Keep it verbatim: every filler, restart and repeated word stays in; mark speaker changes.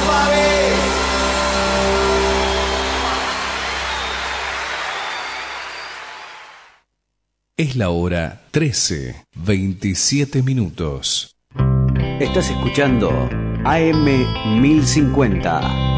Speaker 1: Es la hora trece, veintisiete minutos.
Speaker 2: Estás escuchando A M mil cincuenta.